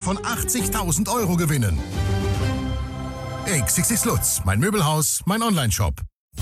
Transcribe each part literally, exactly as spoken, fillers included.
von achtzigtausend Euro gewinnen. X X X Lutz, mein Möbelhaus, mein Onlineshop.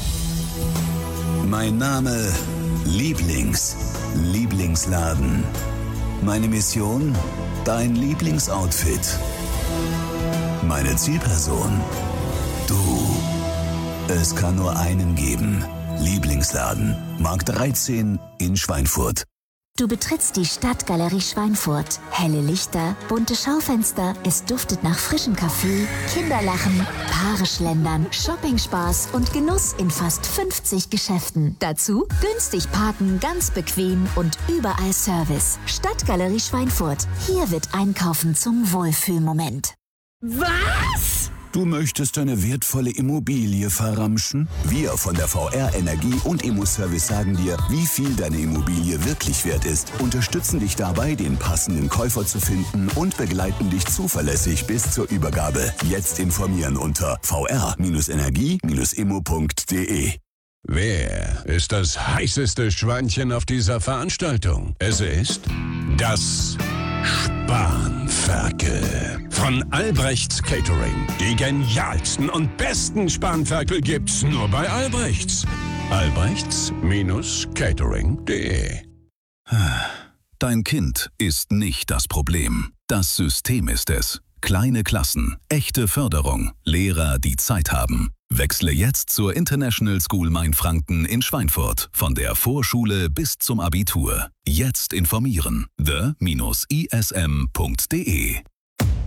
Mein Name Lieblings. Lieblingsladen. Meine Mission? Dein Lieblingsoutfit. Meine Zielperson? Du. Es kann nur einen geben. Lieblingsladen. Markt dreizehn in Schweinfurt. Du betrittst die Stadtgalerie Schweinfurt. Helle Lichter, bunte Schaufenster, es duftet nach frischem Kaffee, Kinderlachen, Paare schlendern, Shopping-Spaß und Genuss in fast fünfzig Geschäften. Dazu günstig parken, ganz bequem und überall Service. Stadtgalerie Schweinfurt. Hier wird Einkaufen zum Wohlfühlmoment. Was? Du möchtest deine wertvolle Immobilie verramschen? Wir von der V R Energie und Immoservice sagen dir, wie viel deine Immobilie wirklich wert ist, unterstützen dich dabei, den passenden Käufer zu finden und begleiten dich zuverlässig bis zur Übergabe. Jetzt informieren unter v r Energie immo punkt d e. Wer ist das heißeste Schweinchen auf dieser Veranstaltung? Es ist das Spanferkel von Albrechts Catering. Die genialsten und besten Spanferkel gibt's nur bei Albrechts. albrechts Catering punkt d e. Dein Kind ist nicht das Problem. Das System ist es. Kleine Klassen, echte Förderung, Lehrer, die Zeit haben. Wechsle jetzt zur International School Mainfranken in Schweinfurt. Von der Vorschule bis zum Abitur. Jetzt informieren. the dash i s m punkt d e